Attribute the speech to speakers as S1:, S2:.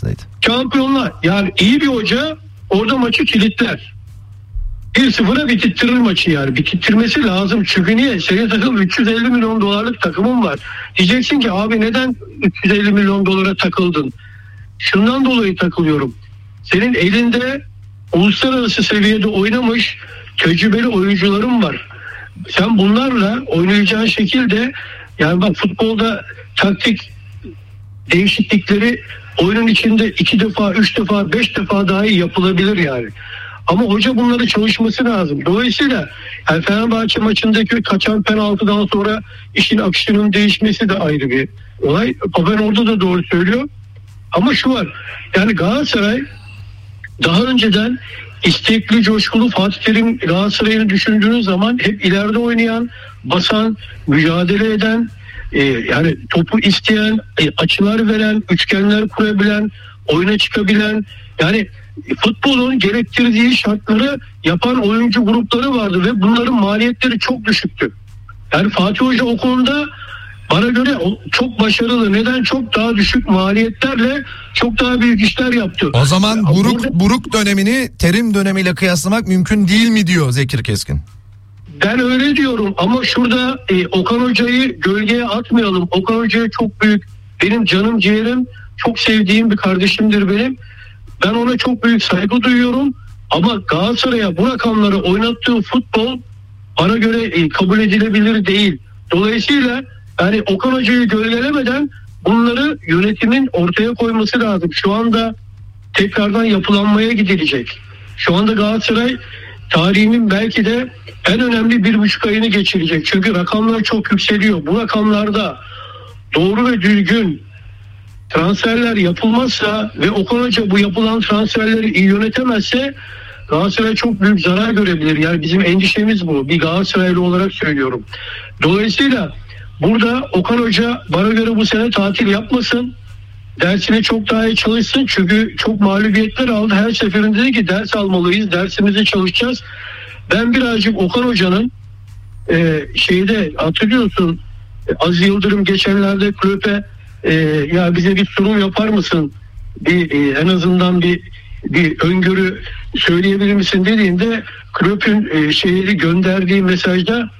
S1: karşısındaydı.
S2: Şampiyonlar, yani iyi bir hoca orada maçı kilitler. 1-0'a bitirtir maçı yani. Bitirmesi lazım. Çünkü niye? Senin takım 350 milyon dolarlık takımın var. Diyeceksin ki abi neden 350 milyon dolara takıldın? Şundan dolayı takılıyorum. Senin elinde uluslararası seviyede oynamış tecrübeli oyuncuların var. Sen bunlarla oynayacağın şekilde, yani bak futbolda taktik değişiklikleri oyunun içinde 2 defa, 3 defa, 5 defa dahi yapılabilir yani. Ama hoca bunları çalışması lazım. Dolayısıyla yani Fenerbahçe maçındaki kaçan penaltıdan sonra işin akışının değişmesi de ayrı bir olay. Ben orada da doğru söylüyor. Ama şu var, yani Galatasaray daha önceden istekli, coşkulu, Fatih Terim Galatasaray'ını düşündüğünüz zaman hep ileride oynayan, basan, mücadele eden, yani topu isteyen, açılar veren, üçgenler kurabilen, oyuna çıkabilen, yani futbolun gerektirdiği şartları yapan oyuncu grupları vardı ve bunların maliyetleri çok düşüktü. Yani Fatih Hoca o konuda bana göre çok başarılı. Neden? Çok daha düşük maliyetlerle çok daha büyük işler yaptı.
S1: O zaman Buruk dönemini Terim dönemiyle kıyaslamak mümkün değil mi diyor Zekir Keskin?
S2: Ben öyle diyorum ama şurada Okan Hoca'yı gölgeye atmayalım. Okan Hoca'ya çok büyük, benim canım ciğerim, çok sevdiğim bir kardeşimdir benim. Ben ona çok büyük saygı duyuyorum ama Galatasaray'a bu rakamları oynattığı futbol bana göre kabul edilebilir değil. Dolayısıyla yani Okan Hoca'yı gölgelemeden bunları yönetimin ortaya koyması lazım. Şu anda tekrardan yapılanmaya gidilecek. Şu anda Galatasaray tarihinin belki de en önemli 1,5 ayını geçirecek. Çünkü rakamlar çok yükseliyor. Bu rakamlarda doğru ve düzgün transferler yapılmazsa ve Okan Hoca bu yapılan transferleri iyi yönetemezse Galatasaray çok büyük zarar görebilir. Yani bizim endişemiz bu. Bir Galatasaraylı olarak söylüyorum. Dolayısıyla burada Okan Hoca bana göre bu sene tatil yapmasın. Dersine çok daha iyi çalışsın. Çünkü çok mağlubiyetler aldı. Her seferinde dedi ki ders almalıyız. Dersimizi çalışacağız. Ben birazcık Okan Hoca'nın şeyde hatırlıyorsun, Aziz Yıldırım geçenlerde kulübe ya bize bir sunum yapar mısın? En azından bir öngörü söyleyebilir misin dediğinde kulübün gönderdiği mesajda